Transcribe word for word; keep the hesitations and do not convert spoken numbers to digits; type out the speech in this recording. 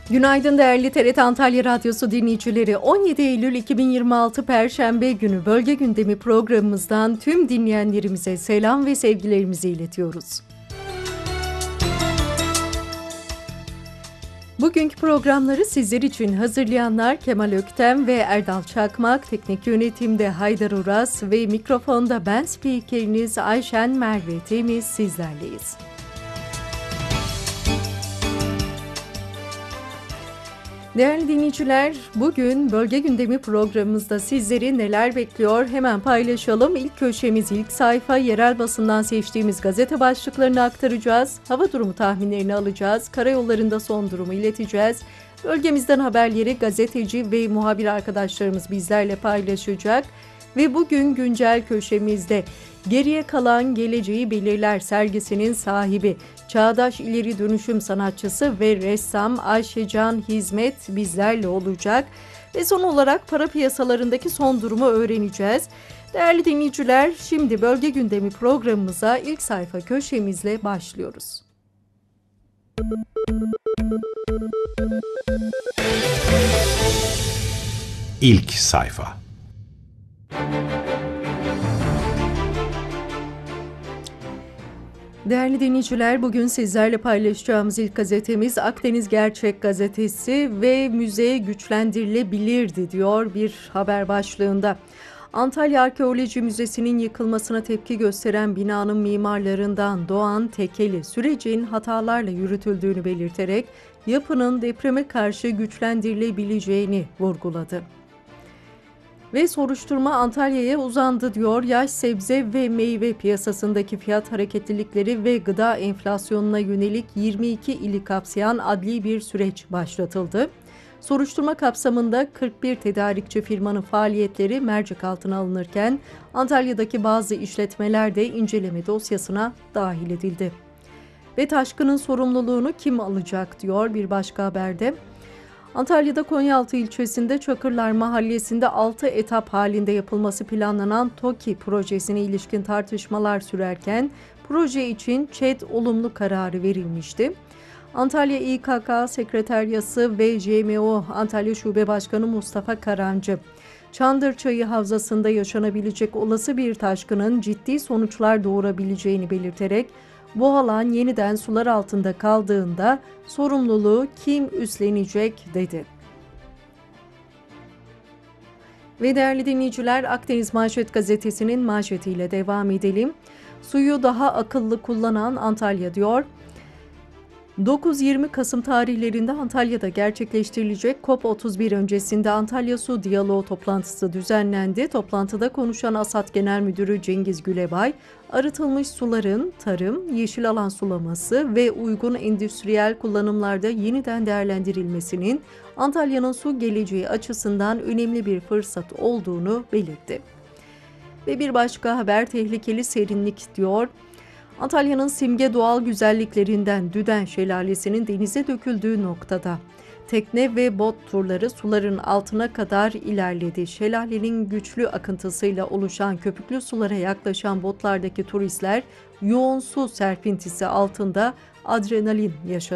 Günaydın değerli T R T Antalya Radyosu dinleyicileri. on yedi Eylül iki bin yirmi altı Perşembe günü Bölge Gündemi programımızdan tüm dinleyenlerimize selam ve sevgilerimizi iletiyoruz. Bugünkü programları sizler için hazırlayanlar Kemal Öktem ve Erdal Çakmak, teknik yönetimde Haydar Uras ve mikrofonda ben spikeriniz Ayşen Merve Temiz sizlerleyiz. Değerli dinleyiciler, bugün Bölge Gündemi programımızda sizleri neler bekliyor hemen paylaşalım. İlk köşemiz ilk sayfa, yerel basından seçtiğimiz gazete başlıklarını aktaracağız. Hava durumu tahminlerini alacağız. Karayollarında son durumu ileteceğiz. Bölgemizden haberleri gazeteci ve muhabir arkadaşlarımız bizlerle paylaşacak. Ve bugün güncel köşemizde Geriye Kalan Geleceği Belirler sergisinin sahibi, çağdaş ileri dönüşüm sanatçısı ve ressam Ayşecan Hizmet bizlerle olacak. Ve son olarak para piyasalarındaki son durumu öğreneceğiz. Değerli dinleyiciler, şimdi Bölge Gündemi programımıza ilk sayfa köşemizle başlıyoruz. İlk sayfa. Değerli dinleyiciler, bugün sizlerle paylaşacağımız ilk gazetemiz Akdeniz Gerçek Gazetesi ve müze güçlendirilebilirdi diyor bir haber başlığında. Antalya Arkeoloji Müzesi'nin yıkılmasına tepki gösteren binanın mimarlarından Doğan Tekeli sürecin hatalarla yürütüldüğünü belirterek yapının depreme karşı güçlendirilebileceğini vurguladı. Ve soruşturma Antalya'ya uzandı diyor. Yaş sebze ve meyve piyasasındaki fiyat hareketlilikleri ve gıda enflasyonuna yönelik yirmi iki ili kapsayan adli bir süreç başlatıldı. Soruşturma kapsamında kırk bir tedarikçi firmanın faaliyetleri mercek altına alınırken Antalya'daki bazı işletmeler de inceleme dosyasına dahil edildi. Ve taşkının sorumluluğunu kim alacak diyor bir başka haberde. Antalya'da Konyaaltı ilçesinde Çakırlar Mahallesi'nde altı etap halinde yapılması planlanan TOKİ projesine ilişkin tartışmalar sürerken proje için ÇED olumlu kararı verilmişti. Antalya İ K K Sekreteryası ve J M O Antalya Şube Başkanı Mustafa Karancı, Çandırçayı Havzası'nda yaşanabilecek olası bir taşkının ciddi sonuçlar doğurabileceğini belirterek bu alan yeniden sular altında kaldığında sorumluluğu kim üstlenecek dedi. Ve değerli dinleyiciler, Akdeniz Manşet gazetesinin manşetiyle devam edelim. Suyu daha akıllı kullanan Antalya diyor. dokuz yirmi Kasım tarihlerinde Antalya'da gerçekleştirilecek COP otuz bir öncesinde Antalya Su Diyaloğu toplantısı düzenlendi. Toplantıda konuşan ASAD Genel Müdürü Cengiz Gülebay, arıtılmış suların tarım, yeşil alan sulaması ve uygun endüstriyel kullanımlarda yeniden değerlendirilmesinin Antalya'nın su geleceği açısından önemli bir fırsat olduğunu belirtti. Ve bir başka haber tehlikeli serinlik diyor. Antalya'nın simge doğal güzelliklerinden Düden Şelalesi'nin denize döküldüğü noktada tekne ve bot turları suların altına kadar ilerledi. Şelalenin güçlü akıntısıyla oluşan köpüklü sulara yaklaşan botlardaki turistler yoğun su serpintisi altında adrenalin yaşadı.